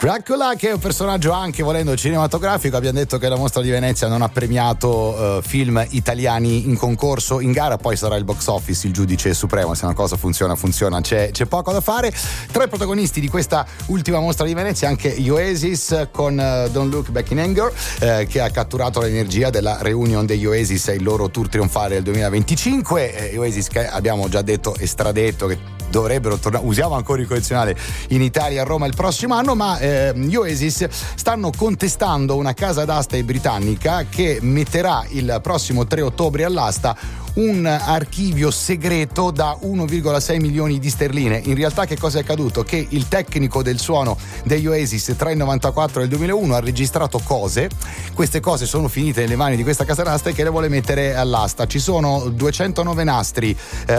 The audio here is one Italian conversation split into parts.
Dracula, che è un personaggio anche volendo cinematografico. Abbiamo detto che la Mostra di Venezia non ha premiato film italiani in concorso, in gara, poi sarà il box office il giudice supremo. Se una cosa funziona, c'è poco da fare. Tra i protagonisti di questa ultima Mostra di Venezia anche gli Oasis con Don't Look Back in Anger, che ha catturato l'energia della reunion degli Oasis e il loro tour trionfale del 2025. Gli Oasis che abbiamo già detto e stradetto che dovrebbero tornare, usiamo ancora il condizionale, in Italia, a Roma il prossimo anno, ma gli Oasis stanno contestando una casa d'aste britannica che metterà il prossimo 3 ottobre all'asta un archivio segreto da 1,6 milioni di sterline. In realtà che cosa è accaduto? Che il tecnico del suono degli Oasis tra il 94 e il 2001 ha registrato cose, queste cose sono finite nelle mani di questa casa d'aste che le vuole mettere all'asta. Ci sono 209 nastri,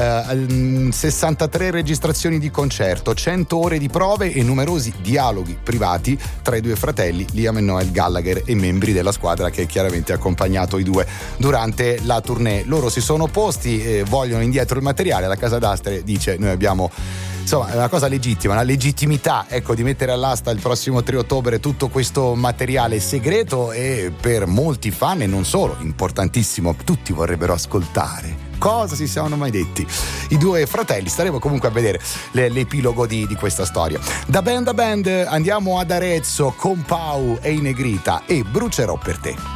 63 registrazioni di concerto, 100 ore di prove e numerosi dialoghi privati tra i due fratelli Liam e Noel Gallagher e membri della squadra che chiaramente ha accompagnato i due durante la tournée. Loro si sono opposti, vogliono indietro il materiale. La casa d'aste dice: noi abbiamo, insomma, è una cosa legittima, una legittimità, ecco, di mettere all'asta il prossimo 3 ottobre tutto questo materiale segreto, e per molti fan e non solo, importantissimo, tutti vorrebbero ascoltare cosa si siano mai detti i due fratelli. Staremo comunque a vedere l'epilogo di questa storia. Da band a band andiamo ad Arezzo con Pau e i Negrita e Brucerò per te.